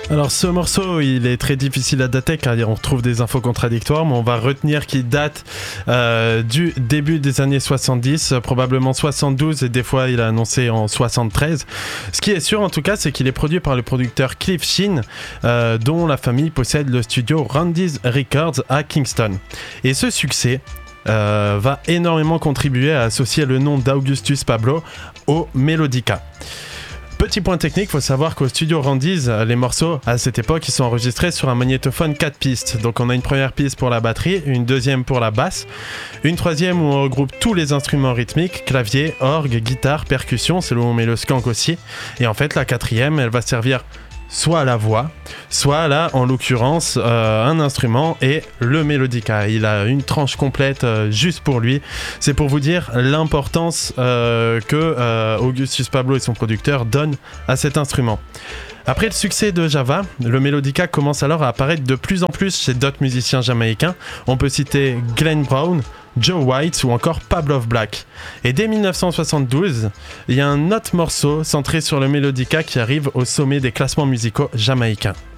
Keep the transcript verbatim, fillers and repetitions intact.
Alors ce morceau, il est très difficile à dater car on retrouve des infos contradictoires, mais on va retenir qu'il date euh, du début des années soixante-dix, probablement soixante-douze, et des fois il a annoncé en soixante-treize. Ce qui est sûr en tout cas, c'est qu'il est produit par le producteur Cliff Sheen, euh, dont la famille possède le studio Randy's Records à Kingston. Et ce succès euh, va énormément contribuer à associer le nom d'Augustus Pablo au Melodica. Petit point technique, il faut savoir qu'au studio Randy's, les morceaux, à cette époque, ils sont enregistrés sur un magnétophone quatre pistes. Donc on a une première piste pour la batterie, une deuxième pour la basse, une troisième où on regroupe tous les instruments rythmiques, clavier, orgue, guitare, percussion, c'est là où on met le skank aussi. Et en fait, la quatrième, elle va servir soit à la voix, soit là, en l'occurrence, euh, un instrument et le Melodica. Il a une tranche complète euh, juste pour lui. C'est pour vous dire l'importance euh, que euh, Augustus Pablo et son producteur donnent à cet instrument. Après le succès de Java, le Melodica commence alors à apparaître de plus en plus chez d'autres musiciens jamaïcains. On peut citer Glenn Brown, Joe White ou encore Pablo Black. Et dès dix-neuf cent soixante-douze, il y a un autre morceau centré sur le Melodica qui arrive au sommet des classements musicaux jamaïcains.